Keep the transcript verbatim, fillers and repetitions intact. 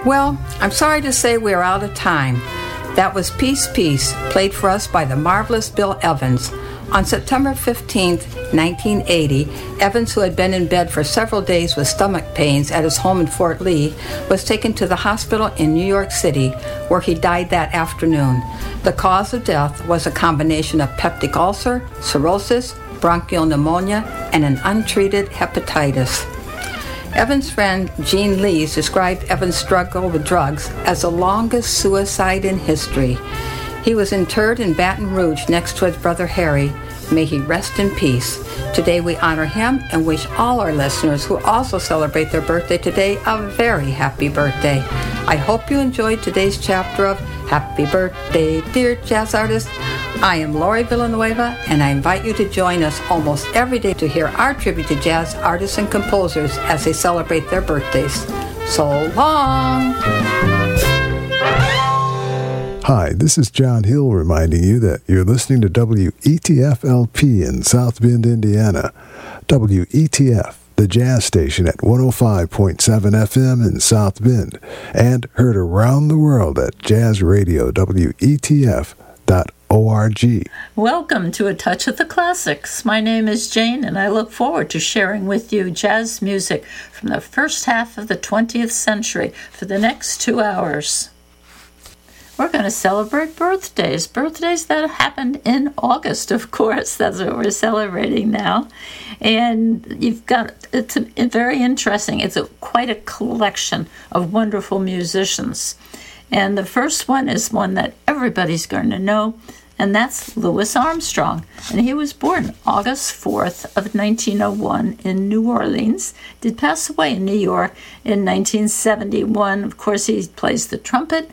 Well, I'm sorry to say we're out of time. That was Peace, Peace, played for us by the marvelous Bill Evans. On September fifteenth, nineteen eighty, Evans, who had been in bed for several days with stomach pains at his home in Fort Lee, was taken to the hospital in New York City, where he died that afternoon. The cause of death was a combination of peptic ulcer, cirrhosis, bronchial pneumonia, and an untreated hepatitis. Evans' friend Gene Lees described Evans' struggle with drugs as the longest suicide in history. He was interred in Baton Rouge next to his brother Harry. May he rest in peace. Today we honor him and wish all our listeners who also celebrate their birthday today a very happy birthday. I hope you enjoyed today's chapter of Happy Birthday, Dear Jazz Artist. I am Lori Villanueva, and I invite you to join us almost every day to hear our tribute to jazz artists and composers as they celebrate their birthdays. So long! Hi, this is John Hill reminding you that you're listening to W E T F L P in South Bend, Indiana. W E T F, the jazz station at one oh five point seven F M in South Bend, and heard around the world at jazz radio W E T F dot org. Welcome to A Touch of the Classics. My name is Jane, and I look forward to sharing with you jazz music from the first half of the twentieth century for the next two hours. We're going to celebrate birthdays. Birthdays that happened in August, of course. That's what we're celebrating now. And you've got, it's a, a very interesting. It's a, quite a collection of wonderful musicians. And the first one is one that everybody's going to know, and that's Louis Armstrong. And he was born August fourth of nineteen oh one in New Orleans. Did pass away in New York in nineteen seventy-one. Of course, he plays the trumpet,